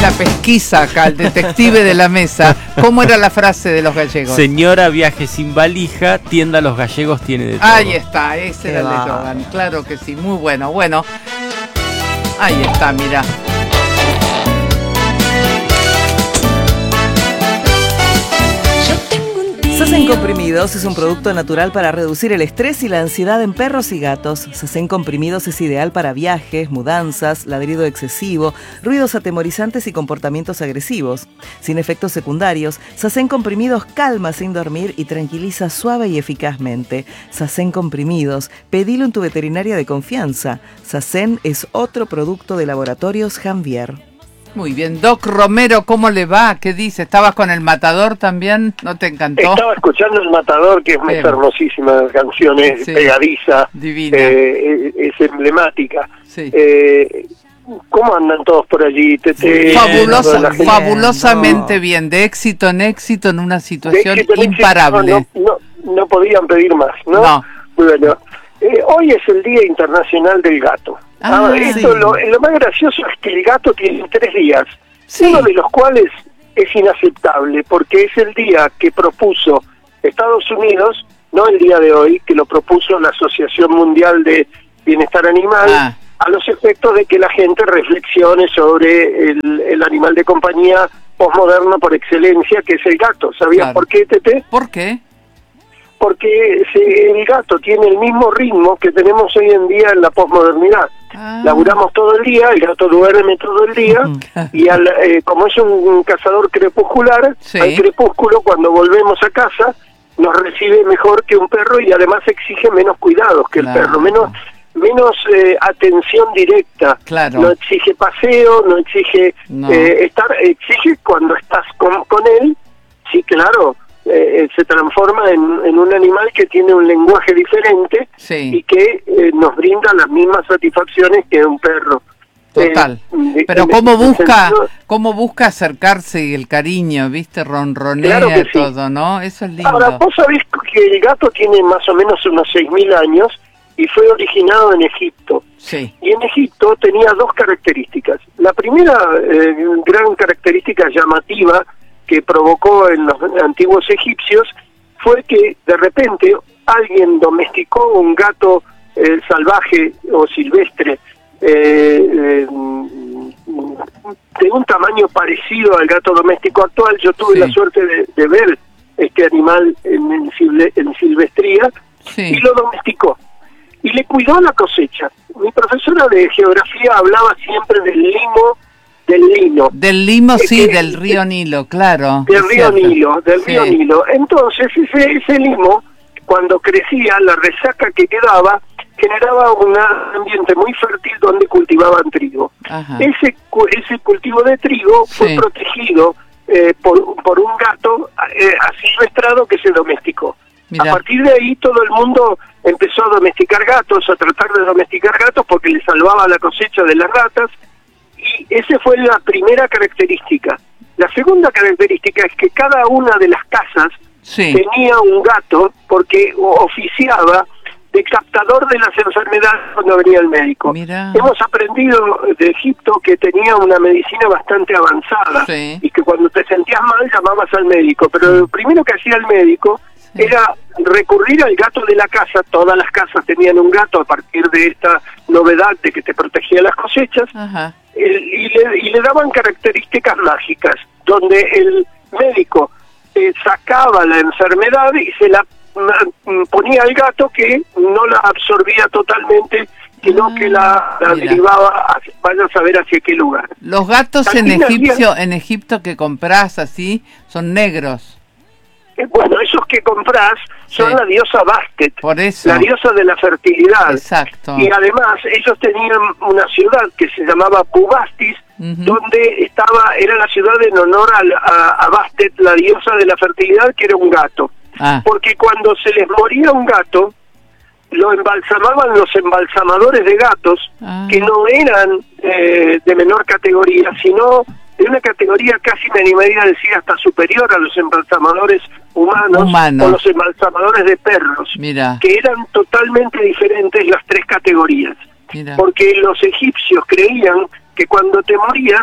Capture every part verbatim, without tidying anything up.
la pesquisa acá, el detective de la mesa. ¿Cómo era la frase de los gallegos? Señora, viaje sin valija, tienda Los Gallegos tiene de todo. Ahí está, ese era el eslogan. Claro que sí, muy bueno. Bueno, ahí está, mira. Sazen Comprimidos es un producto natural para reducir el estrés y la ansiedad en perros y gatos. Sazen Comprimidos es ideal para viajes, mudanzas, ladrido excesivo, ruidos atemorizantes y comportamientos agresivos. Sin efectos secundarios, Sazen Comprimidos calma sin dormir y tranquiliza suave y eficazmente. Sazen Comprimidos, pedilo en tu veterinaria de confianza. Sazen es otro producto de Laboratorios Janvier. Muy bien, Doc Romero, ¿cómo le va? ¿Qué dice? ¿Estabas con El Matador también? ¿No te encantó? Estaba escuchando El Matador, que es una hermosísima canción, es sí, pegadiza, divina, eh, es, es emblemática. Sí. Eh, ¿Cómo andan todos por allí? Te, te, Fabulosa, fabulosamente no. bien, de éxito en éxito en una situación éxito en imparable. Éxito, no, no, no podían pedir más, ¿no? No. Bueno, eh, hoy es el Día Internacional del Gato. Ah, ah, esto, sí. lo, lo más gracioso es que el gato tiene tres días, sí. uno de los cuales es inaceptable, porque es el día que propuso Estados Unidos, no el día de hoy, que lo propuso la Asociación Mundial de Bienestar Animal, ah. a los efectos de que la gente reflexione sobre el, el animal de compañía posmoderno por excelencia, que es el gato. ¿Sabías claro. por qué, Tete? ¿Por qué? Porque el gato tiene el mismo ritmo que tenemos hoy en día en la posmodernidad. Ah. Laburamos todo el día, el gato duerme todo el día, y al, eh, como es un cazador crepuscular, sí. al crepúsculo, cuando volvemos a casa, nos recibe mejor que un perro y además exige menos cuidados que claro. el perro, menos menos eh, atención directa, claro. no exige paseo, no exige no. Eh, estar, exige cuando estás con, con él, sí, claro, Eh, se transforma en, en un animal que tiene un lenguaje diferente sí. y que eh, nos brinda las mismas satisfacciones que un perro. Total. Eh, Pero en, cómo en busca, sentido... cómo busca acercarse y el cariño, ¿viste? Ronronea claro que sí. todo, ¿no? Eso es lindo. Ahora, vos sabés que el gato tiene más o menos unos seis mil años y fue originado en Egipto. Sí. Y en Egipto tenía dos características. La primera eh, gran característica llamativa que provocó en los antiguos egipcios fue que de repente alguien domesticó un gato eh, salvaje o silvestre eh, eh, de un tamaño parecido al gato doméstico actual. Yo tuve sí. la suerte de, de ver este animal en, en, silve, en silvestría sí. y lo domesticó y le cuidó la cosecha. Mi profesora de geografía hablaba siempre del limo del Nilo. Del limo, eh, sí, que, del río Nilo, claro. Del río cierto. Nilo, del sí. río Nilo. Entonces, ese, ese limo, cuando crecía, la resaca que quedaba, generaba un ambiente muy fértil donde cultivaban trigo. Ajá. Ese ese cultivo de trigo fue sí. protegido eh, por, por un gato eh, asilvestrado que se domesticó. Mirá. A partir de ahí todo el mundo empezó a domesticar gatos, a tratar de domesticar gatos porque le salvaba la cosecha de las ratas. Y esa fue la primera característica. La segunda característica es que cada una de las casas sí. tenía un gato porque oficiaba de captador de las enfermedades cuando venía el médico. Mirá. Hemos aprendido de Egipto que tenía una medicina bastante avanzada sí. y que cuando te sentías mal llamabas al médico, pero lo primero que hacía el médico sí. era recurrir al gato de la casa. Todas las casas tenían un gato a partir de esta novedad de que te protegía las cosechas. Ajá. Y le, y le daban características mágicas, donde el médico eh, sacaba la enfermedad y se la mm, ponía al gato, que no la absorbía totalmente, sino ah, que la, la derivaba, hacia, vaya a saber hacia qué lugar. Los gatos en Egipcio, en Egipto que comprás así, son negros. Bueno, esos que comprás son sí. la diosa Bastet, por eso. la diosa de la fertilidad. Exacto. Y además ellos tenían una ciudad que se llamaba Bubastis, uh-huh. donde estaba, era la ciudad en honor a, a, a Bastet, la diosa de la fertilidad, que era un gato. Ah. Porque cuando se les moría un gato, lo embalsamaban los embalsamadores de gatos, ah. que no eran eh, de menor categoría, sino de una categoría casi, me animaría a decir, hasta superior a los embalsamadores humanos Humano. o los embalsamadores de perros, Mira. que eran totalmente diferentes las tres categorías. Mira. Porque los egipcios creían que cuando te morías,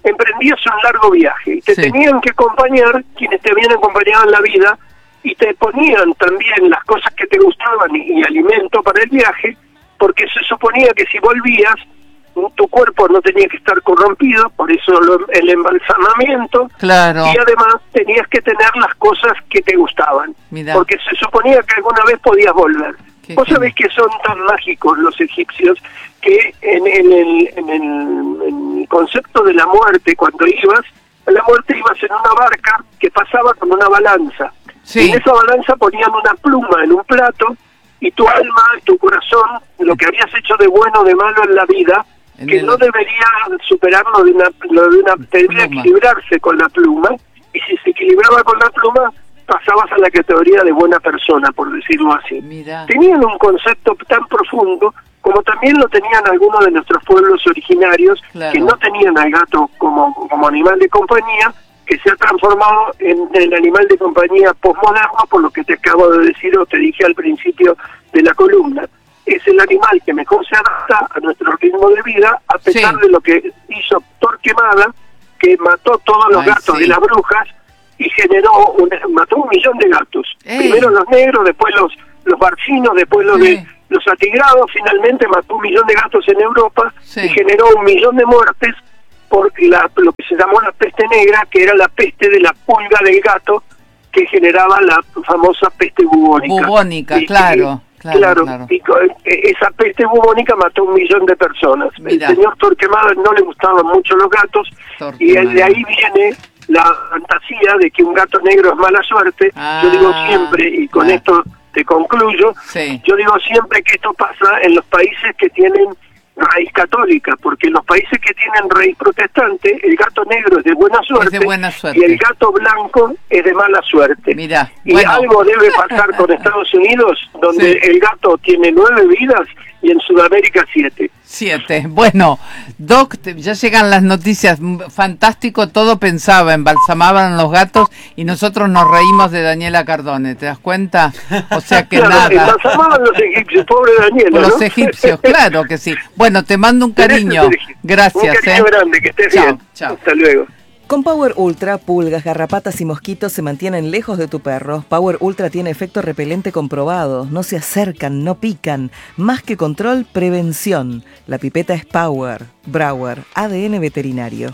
emprendías un largo viaje y te Sí. tenían que acompañar quienes te habían acompañado en la vida y te ponían también las cosas que te gustaban y, y alimento para el viaje, porque se suponía que si volvías, tu cuerpo no tenía que estar corrompido, por eso lo- el embalsamamiento, Claro. y además tenías que tener las cosas que te gustaban, Mirá. porque se suponía que alguna vez podías volver. Qué Vos genial. sabés que son tan mágicos los egipcios que en, en el, en, el, en el concepto de la muerte, cuando ibas, a la muerte ibas en una barca que pasaba con una balanza. Sí. Y en esa balanza ponían una pluma en un plato y tu alma, tu corazón, lo que habías hecho de bueno o de malo en la vida, En que el- no debería superarlo de una, lo de una debería Pluma. equilibrarse con la pluma, y si se equilibraba con la pluma, pasabas a la categoría de buena persona, por decirlo así. Mirá. Tenían un concepto tan profundo como también lo tenían algunos de nuestros pueblos originarios, Claro. que no tenían al gato como, como animal de compañía, que se ha transformado en el animal de compañía posmoderno, por lo que te acabo de decir o te dije al principio de la columna. Es el animal que mejor se adapta a nuestro ritmo de vida, a pesar Sí. de lo que hizo Torquemada, que mató todos los Ay, gatos sí. de las brujas y generó un, mató un millón de gatos. Ey. Primero los negros, después los los barcinos, después los Sí. de los atigrados, finalmente mató un millón de gatos en Europa Sí. y generó un millón de muertes por la, lo que se llamó la peste negra, que era la peste de la pulga del gato, que generaba la famosa peste bubónica. Bubónica, Y- claro, y- claro, claro. y co- eh, esa peste bubónica mató un millón de personas. Mirá. El señor Torquemada no le gustaban mucho los gatos, y Torquemada. de ahí viene la fantasía de que un gato negro es mala suerte. Ah, Yo digo siempre, y con claro. esto te concluyo, Sí. yo digo siempre que esto pasa en los países que tienen raíz católica, porque en los países que tienen raíz protestante, el gato negro es de buena suerte, buena suerte. y el gato blanco es de mala suerte. Mirá, y bueno. algo debe pasar con Estados Unidos, donde Sí. el gato tiene nueve vidas y en Sudamérica siete. Siete. Bueno, Doc, te- ya llegan las noticias. M- Fantástico, todo pensaba, embalsamaban los gatos y nosotros nos reímos de Daniela Cardone, ¿te das cuenta? O sea que Claro, nada. embalsamaban los egipcios, pobre Daniela, Los ¿no? egipcios, claro que sí. Bueno, te mando un cariño. Sergio. Gracias, Un cariño ¿eh? grande, que estés Chao, bien. chao. Hasta luego. Con Power Ultra, pulgas, garrapatas y mosquitos se mantienen lejos de tu perro. Power Ultra tiene efecto repelente comprobado. No se acercan, no pican. Más que control, prevención. La pipeta es Power. Brauer, A D N veterinario.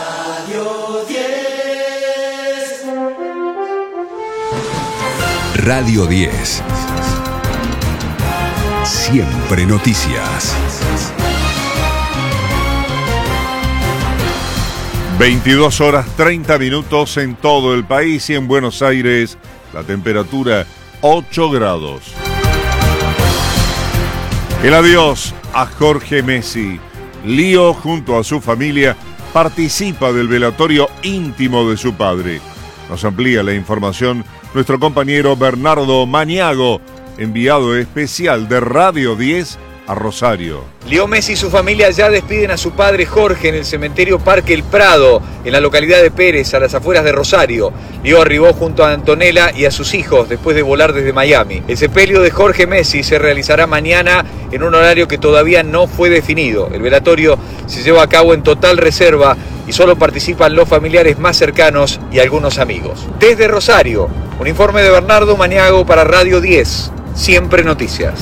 Radio diez. Siempre noticias. veintidós horas treinta minutos en todo el país y en Buenos Aires la temperatura ocho grados. El adiós a Jorge Messi. Lío, junto a su familia, participa del velatorio íntimo de su padre. Nos amplía la información nuestro compañero Bernardo Maniago, enviado especial de Radio diez a Rosario. Leo Messi y su familia ya despiden a su padre Jorge en el cementerio Parque El Prado, en la localidad de Pérez, a las afueras de Rosario. Leo arribó junto a Antonella y a sus hijos después de volar desde Miami. El sepelio de Jorge Messi se realizará mañana en un horario que todavía no fue definido. El velatorio se lleva a cabo en total reserva y solo participan los familiares más cercanos y algunos amigos. Desde Rosario, un informe de Bernardo Maniago para Radio diez. Siempre noticias.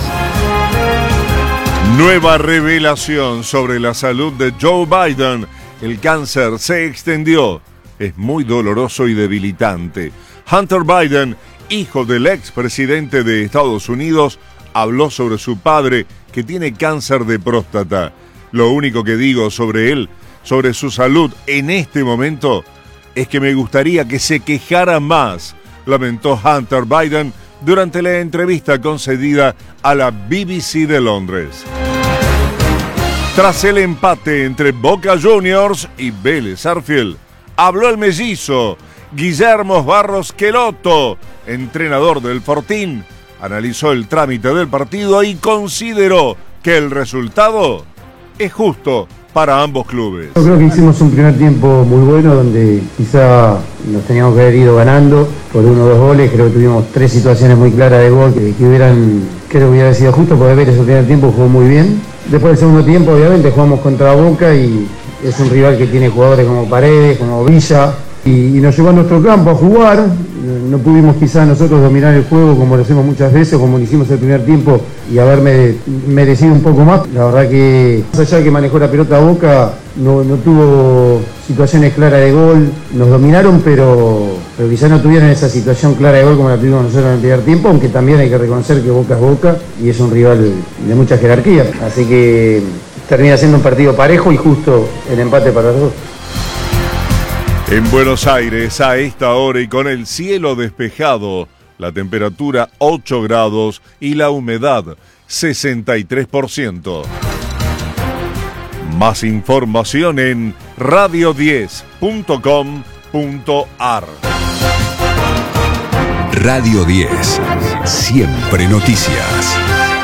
Nueva revelación sobre la salud de Joe Biden. El cáncer se extendió. Es muy doloroso y debilitante. Hunter Biden, hijo del expresidente de Estados Unidos, habló sobre su padre que tiene cáncer de próstata. Lo único que digo sobre él, sobre su salud en este momento, es que me gustaría que se quejara más, lamentó Hunter Biden durante la entrevista concedida a la B B C de Londres. Tras el empate entre Boca Juniors y Vélez Sarsfield, habló el mellizo Guillermo Barros Queloto, entrenador del Fortín. Analizó el trámite del partido y consideró que el resultado es justo para ambos clubes. Yo creo que hicimos un primer tiempo muy bueno donde quizá nos teníamos que haber ido ganando por uno o dos goles. Creo que tuvimos tres situaciones muy claras de gol que, que hubieran, creo que hubiera sido justo porque ver ese primer tiempo jugó muy bien. Después del segundo tiempo obviamente jugamos contra Boca y, es un rival que tiene jugadores como Paredes, como Villa, y, y nos llevó a nuestro campo a jugar. No pudimos quizás nosotros dominar el juego como lo hacemos muchas veces, como lo hicimos el primer tiempo, y haberme merecido un poco más. La verdad que, más allá de que manejó la pelota a Boca, no, no tuvo situaciones claras de gol. Nos dominaron, pero, pero quizás no tuvieron esa situación clara de gol como la tuvimos nosotros en el primer tiempo, aunque también hay que reconocer que Boca es Boca y es un rival de mucha jerarquía. Así que termina siendo un partido parejo y justo el empate para los dos. En Buenos Aires, a esta hora y con el cielo despejado, la temperatura ocho grados y la humedad sesenta y tres por ciento. Más información en radio diez punto com punto ar. Radio diez, siempre noticias.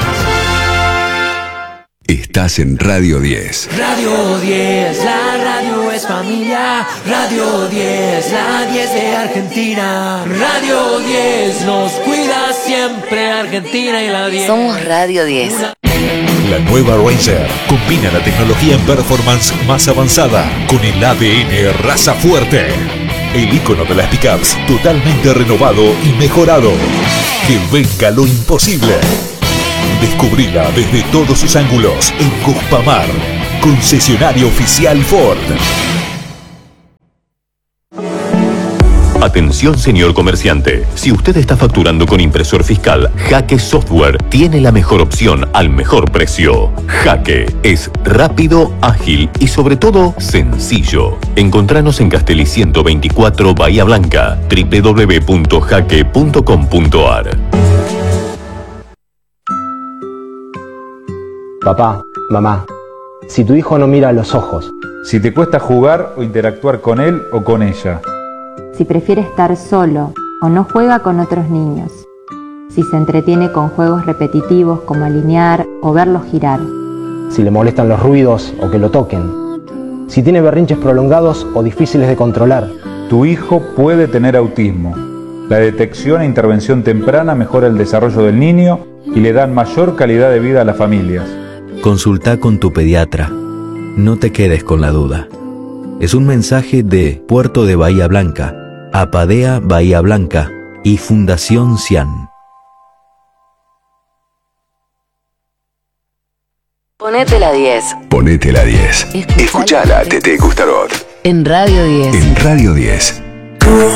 Estás en Radio diez. Radio diez, la radio es familia. Radio diez, la diez de Argentina. Radio diez, nos cuida siempre Argentina y la diez. Somos Radio diez. La nueva Ranger combina la tecnología en performance más avanzada con el A D N raza fuerte. El icono de las pickups totalmente renovado y mejorado. Que venga lo imposible. Descubrila desde todos sus ángulos en Cuspamar, concesionario oficial Ford. Atención, señor comerciante. Si usted está facturando con impresor fiscal, Jaque Software tiene la mejor opción al mejor precio. Jaque es rápido, ágil y sobre todo sencillo. Encontranos en Castelli ciento veinticuatro Bahía Blanca, doble u doble u doble u punto jaque punto com punto ar. Papá, mamá, si tu hijo no mira a los ojos, si te cuesta jugar o interactuar con él o con ella, si prefiere estar solo o no juega con otros niños, si se entretiene con juegos repetitivos como alinear o verlos girar, si le molestan los ruidos o que lo toquen, si tiene berrinches prolongados o difíciles de controlar. Tu hijo puede tener autismo. La detección e intervención temprana mejora el desarrollo del niño y le dan mayor calidad de vida a las familias. Consulta con tu pediatra. No te quedes con la duda. Es un mensaje de Puerto de Bahía Blanca, Apadea Bahía Blanca y Fundación Cian. Ponete la diez. Ponete la diez. Escuchala, Tete Gustarot. En Radio diez. En Radio diez.